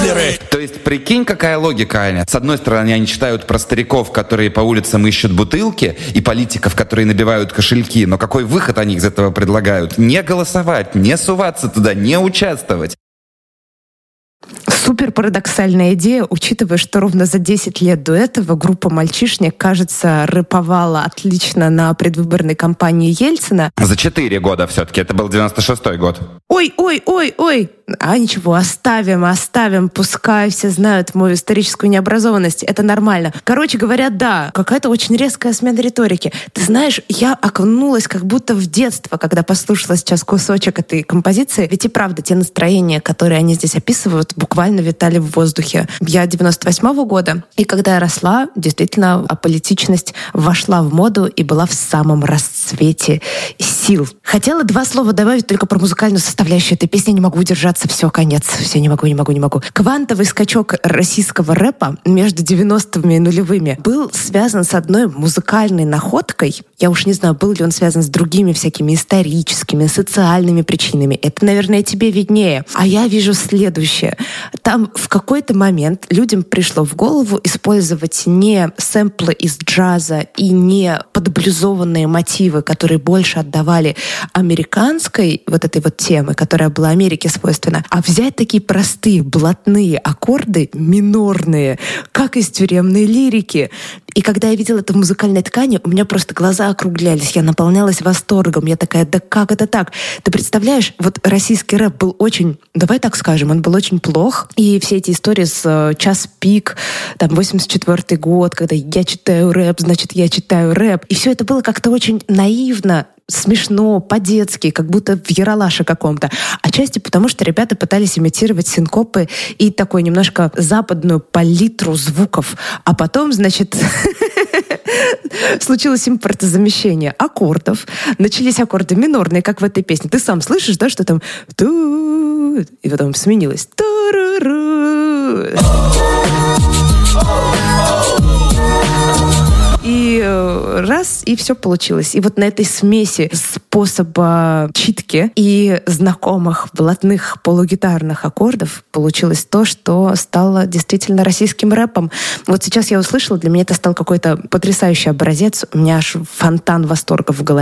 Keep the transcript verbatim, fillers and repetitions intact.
Киллеры. То есть, прикинь, какая логика, Аня. С одной стороны, они читают про стариков, которые по улицам ищут бутылки, и политиков, которые набивают кошельки. Но какой выход они из этого предлагают? Не голосовать, не суваться туда, не участвовать. Супер парадоксальная идея, учитывая, что ровно за десять лет до этого группа «Мальчишник», кажется, рэповала отлично на предвыборной кампании Ельцина. За четыре года все-таки. Это был девяносто шестой год. Ой, ой, ой, ой. А ничего, оставим, оставим. Пускай все знают мою историческую необразованность. Это нормально. Короче говоря, да, какая-то очень резкая смена риторики. Ты знаешь, я окунулась как будто в детство, когда послушала сейчас кусочек этой композиции. Ведь и правда, те настроения, которые они здесь описывают, буквально витали в воздухе. Я девяносто восьмого года, и когда я росла, действительно, аполитичность вошла в моду и была в самом расцвете сил. Хотела два слова добавить только про музыкальную составляющую этой песни, не могу удержаться. Все, конец. Все, не могу, не могу, не могу. Квантовый скачок российского рэпа между девяностыми и нулевыми был связан с одной музыкальной находкой. Я уж не знаю, был ли он связан с другими всякими историческими, социальными причинами. Это, наверное, тебе виднее. А я вижу следующее. Там в какой-то момент людям пришло в голову использовать не сэмплы из джаза и не подблюзованные мотивы, которые больше отдавали американской вот этой вот темы, которая была Америке свойственна, а взять такие простые блатные аккорды, минорные, как из тюремной лирики. И когда я видела это в музыкальной ткани, у меня просто глаза округлялись, я наполнялась восторгом. Я такая, да как это так? Ты представляешь, вот российский рэп был очень, давай так скажем, он был очень плох. И все эти истории с «Час пик», там, восемьдесят четвёртый год, когда я читаю рэп, значит, я читаю рэп. И все это было как-то очень наивно, смешно, по-детски, как будто в яралаше каком-то. Отчасти потому, что ребята пытались имитировать синкопы и такой немножко западную палитру звуков. А потом, значит, случилось импортозамещение аккордов. Начались аккорды минорные, как в этой песне. Ты сам слышишь, да, что там ту, и потом сменилось ту-ру-ру. И раз, и все получилось. И вот на этой смеси способа читки и знакомых блатных полугитарных аккордов получилось то, что стало действительно российским рэпом. Вот сейчас я услышала, для меня это стал какой-то потрясающий образец. У меня аж фонтан восторга в голове.